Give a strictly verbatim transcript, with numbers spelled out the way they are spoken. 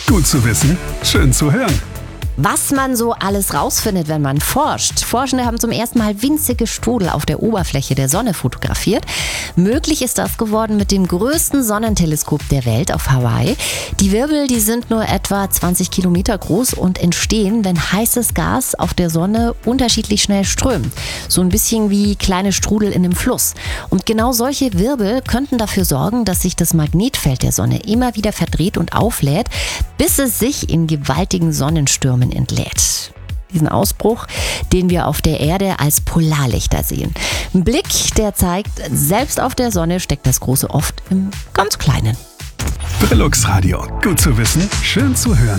Gut zu wissen, schön zu hören. Was man so alles rausfindet, wenn man forscht. Forschende haben zum ersten Mal winzige Strudel auf der Oberfläche der Sonne fotografiert. Möglich ist das geworden mit dem größten Sonnenteleskop der Welt auf Hawaii. Die Wirbel, die sind nur etwa zwanzig Kilometer groß und entstehen, wenn heißes Gas auf der Sonne unterschiedlich schnell strömt. So ein bisschen wie kleine Strudel in einem Fluss. Und genau solche Wirbel könnten dafür sorgen, dass sich das Magnetfeld der Sonne immer wieder verdreht und auflädt, bis es sich in gewaltigen Sonnenstürmen entlädt. Diesen Ausbruch, den wir auf der Erde als Polarlichter sehen. Ein Blick, der zeigt, selbst auf der Sonne steckt das Große oft im ganz Kleinen. Brillux Radio. Gut zu wissen, schön zu hören.